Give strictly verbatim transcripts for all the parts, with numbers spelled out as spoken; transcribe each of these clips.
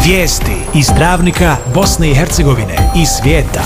Vijesti iz Dravnika, Bosne i Hercegovine i svijeta.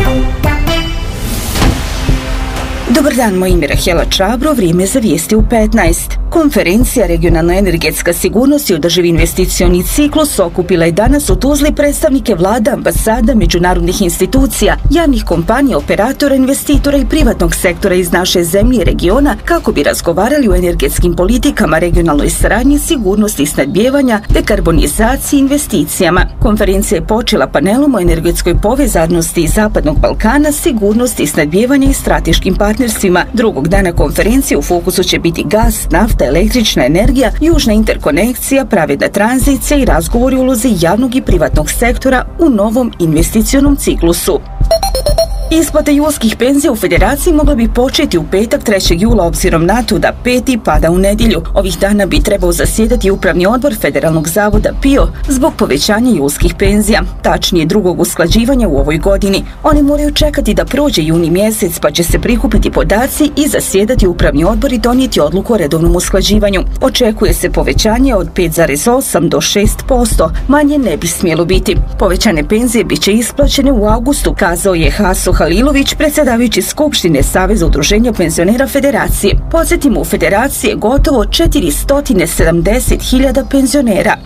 Dobar dan, moje ime je Rahela Čabro, vrijeme za vijesti u petnaest. Konferencija Regionalna energetska sigurnost i održivi investicioni ciklus okupila je danas u Tuzli predstavnike vlada, ambasada, međunarodnih institucija, javnih kompanija, operatora, investitora i privatnog sektora iz naše zemlje i regiona kako bi razgovarali o energetskim politikama, regionalnoj saradnji, sigurnosti snabdijevanja, dekarbonizaciji i investicijama. Konferencija je počela panelom o energetskoj povezanosti Zapadnog Balkana, sigurnosti snabdijevanja i strateškim partnerstvima. Drugog dana konferencije u fokusu će biti gas, nafta, električna energija, južna interkonekcija, pravedna tranzicija i razgovori o ulozi javnog i privatnog sektora u novom investicionom ciklusu. Isplata julskih penzija u Federaciji mogla bi početi u petak trećeg jula obzirom na to da peti pada u nedjelju. Ovih dana bi trebao zasjedati upravni odbor Federalnog zavoda P I O zbog povećanja julskih penzija, tačnije drugog usklađivanja u ovoj godini. Oni moraju čekati da prođe juni mjesec pa će se prikupiti podaci i zasjedati upravni odbor i donijeti odluku o redovnom usklađivanju. Očekuje se povećanje od pet zarez osam do šest posto, manje ne bi smjelo biti. Povećane penzije bit će isplaćene u augustu, kazao je Haso Halilović, predsjedavajući Skupštine Saveza udruženja penzionera Federacije. Podsjetimo, u Federaciji je gotovo četiristo sedamdeset hiljada penzionera.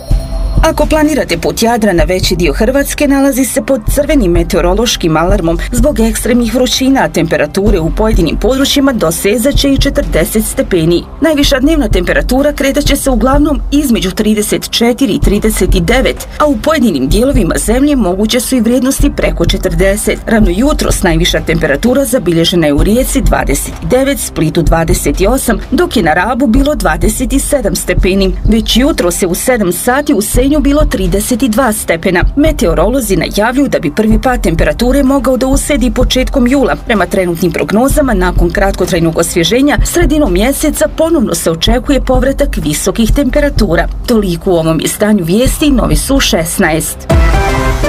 Ako planirate put Jadrana, veći dio Hrvatske nalazi se pod crvenim meteorološkim alarmom zbog ekstremnih vrućina, a temperature u pojedinim područjima dosezat će i četrdeset stepeni. Najviša dnevna temperatura kretaće se uglavnom između trideset četiri i trideset devet, a u pojedinim dijelovima zemlje moguće su i vrijednosti preko četrdeset. Rano jutros najviša temperatura zabilježena je u Rijeci dvadeset devet, Splitu dvadeset osam, dok je na Rabu bilo dvadeset sedam stepeni. Već jutro se u sedam sati u Senju bilo trideset dva stepena. Meteorolozi najavljuju da bi prvi pad temperature mogao da uslijedi početkom jula. Prema trenutnim prognozama, nakon kratkotrajnog osvježenja, sredinom mjeseca ponovno se očekuje povratak visokih temperatura. Toliko u ovom izdanju vijesti, novi su šesnaest.